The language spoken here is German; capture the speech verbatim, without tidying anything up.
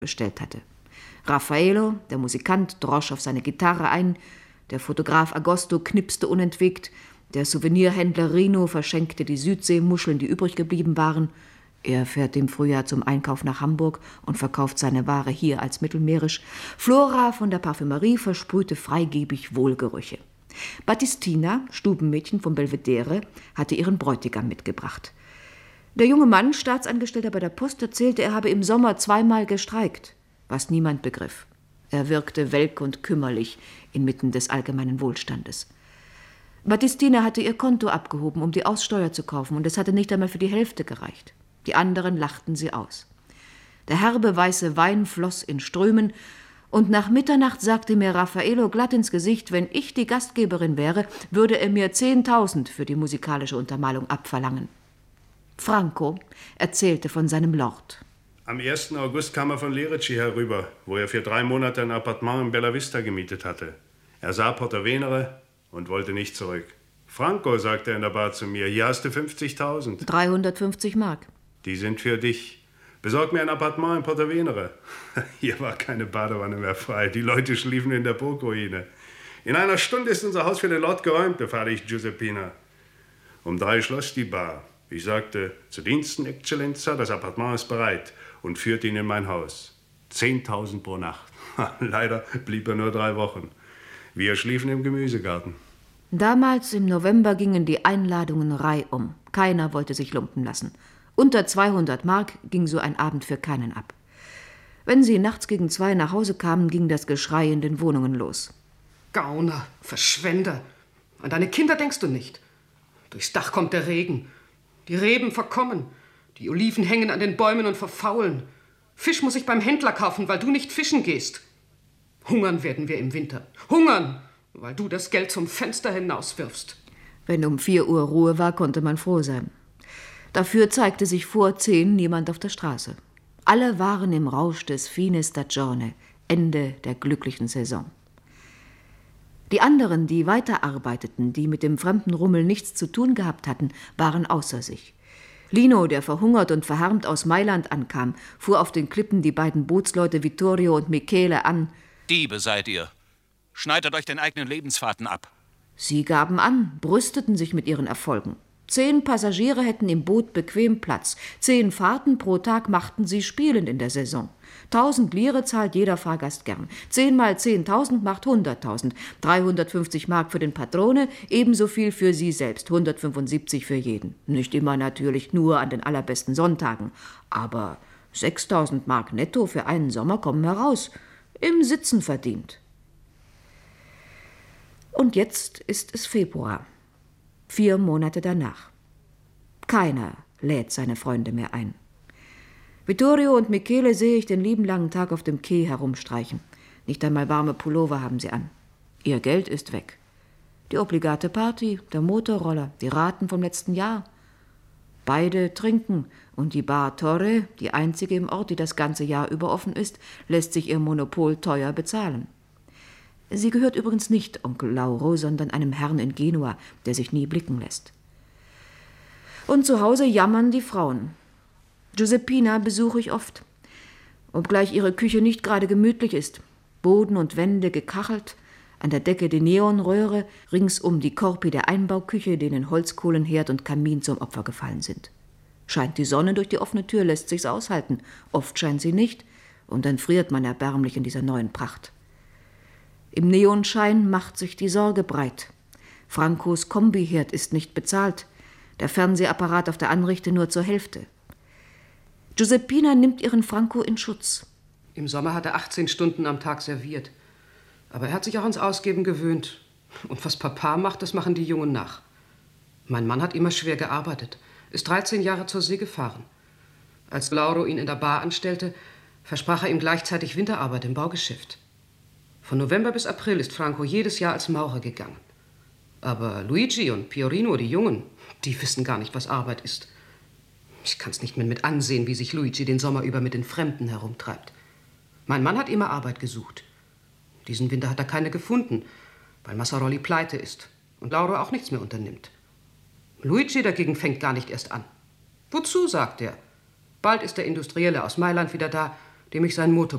bestellt hatte. Raffaello, der Musikant, drosch auf seine Gitarre ein, der Fotograf Agosto knipste unentwegt, der Souvenirhändler Rino verschenkte die Südseemuscheln, die übrig geblieben waren. Er fährt im Frühjahr zum Einkauf nach Hamburg und verkauft seine Ware hier als mittelmeerisch. Flora von der Parfümerie versprühte freigebig Wohlgerüche. Battistina, Stubenmädchen vom Belvedere, hatte ihren Bräutigam mitgebracht. Der junge Mann, Staatsangestellter bei der Post, erzählte, er habe im Sommer zweimal gestreikt, was niemand begriff. Er wirkte welk und kümmerlich inmitten des allgemeinen Wohlstandes. Battistina hatte ihr Konto abgehoben, um die Aussteuer zu kaufen, und es hatte nicht einmal für die Hälfte gereicht. Die anderen lachten sie aus. Der herbe weiße Wein floss in Strömen, und nach Mitternacht sagte mir Raffaello glatt ins Gesicht, wenn ich die Gastgeberin wäre, würde er mir zehntausend für die musikalische Untermalung abverlangen. Franco erzählte von seinem Lord. Am ersten August kam er von Lerici herüber, wo er für drei Monate ein Appartement in Bella Vista gemietet hatte. Er sah Porto Venere und wollte nicht zurück. Franco, sagte er in der Bar zu mir, hier hast du fünfzigtausend. dreihundertfünfzig Mark. Die sind für dich. Besorg mir ein Appartement in Porto Venere. Hier war keine Badewanne mehr frei. Die Leute schliefen in der Burgruine. In einer Stunde ist unser Haus für den Lord geräumt, befahl ich Giuseppina. Um drei schloss die Bar. Ich sagte, zu Diensten, Exzellenza, das Appartement ist bereit, und führte ihn in mein Haus. Zehntausend pro Nacht. Leider blieb er nur drei Wochen. Wir schliefen im Gemüsegarten. Damals im November gingen die Einladungen reihum. Keiner wollte sich lumpen lassen. Unter zweihundert Mark ging so ein Abend für keinen ab. Wenn sie nachts gegen zwei nach Hause kamen, ging das Geschrei in den Wohnungen los. Gauner, Verschwender. An deine Kinder denkst du nicht. Durchs Dach kommt der Regen. Die Reben verkommen. Die Oliven hängen an den Bäumen und verfaulen. Fisch muss ich beim Händler kaufen, weil du nicht fischen gehst. Hungern werden wir im Winter. Hungern, weil du das Geld zum Fenster hinauswirfst. Wenn um vier Uhr Ruhe war, konnte man froh sein. Dafür zeigte sich vor zehn niemand auf der Straße. Alle waren im Rausch des Fine Stagione, Ende der glücklichen Saison. Die anderen, die weiterarbeiteten, die mit dem fremden Rummel nichts zu tun gehabt hatten, waren außer sich. Lino, der verhungert und verhärmt aus Mailand ankam, fuhr auf den Klippen die beiden Bootsleute Vittorio und Michele an. Diebe seid ihr. Schneidet euch den eigenen Lebensfaden ab. Sie gaben an, brüsteten sich mit ihren Erfolgen. Zehn Passagiere hätten im Boot bequem Platz. Zehn Fahrten pro Tag machten sie spielend in der Saison. Tausend Lire zahlt jeder Fahrgast gern. Zehn mal zehntausend macht hunderttausend. Dreihundertfünfzig Mark für den Patrone, ebenso viel für sie selbst. hundertfünfundsiebzig für jeden. Nicht immer natürlich, nur an den allerbesten Sonntagen. Aber sechstausend Mark netto für einen Sommer kommen heraus. Im Sitzen verdient. Und jetzt ist es Februar. Vier Monate danach. Keiner lädt seine Freunde mehr ein. Vittorio und Michele sehe ich den lieben langen Tag auf dem Quai herumstreichen. Nicht einmal warme Pullover haben sie an. Ihr Geld ist weg. Die obligate Party, der Motorroller, die Raten vom letzten Jahr. Beide trinken und die Bar Torre, die einzige im Ort, die das ganze Jahr über offen ist, lässt sich ihr Monopol teuer bezahlen. Sie gehört übrigens nicht Onkel Lauro, sondern einem Herrn in Genua, der sich nie blicken lässt. Und zu Hause jammern die Frauen. Giuseppina besuche ich oft, obgleich ihre Küche nicht gerade gemütlich ist. Boden und Wände gekachelt, an der Decke die Neonröhre, ringsum die Korpi der Einbauküche, denen Holzkohlenherd und Kamin zum Opfer gefallen sind. Scheint die Sonne durch die offene Tür, lässt sich's aushalten. Oft scheint sie nicht, und dann friert man erbärmlich in dieser neuen Pracht. Im Neonschein macht sich die Sorge breit. Francos Kombiherd ist nicht bezahlt, der Fernsehapparat auf der Anrichte nur zur Hälfte. Giuseppina nimmt ihren Franco in Schutz. Im Sommer hat er achtzehn Stunden am Tag serviert. Aber er hat sich auch ans Ausgeben gewöhnt. Und was Papa macht, das machen die Jungen nach. Mein Mann hat immer schwer gearbeitet, ist dreizehn Jahre zur See gefahren. Als Lauro ihn in der Bar anstellte, versprach er ihm gleichzeitig Winterarbeit im Baugeschäft. Von November bis April ist Franco jedes Jahr als Maurer gegangen. Aber Luigi und Piorino, die Jungen, die wissen gar nicht, was Arbeit ist. Ich kann's nicht mehr mit ansehen, wie sich Luigi den Sommer über mit den Fremden herumtreibt. Mein Mann hat immer Arbeit gesucht. Diesen Winter hat er keine gefunden, weil Massaroli pleite ist und Lauro auch nichts mehr unternimmt. Luigi dagegen fängt gar nicht erst an. Wozu, sagt er. Bald ist der Industrielle aus Mailand wieder da, dem ich sein Motor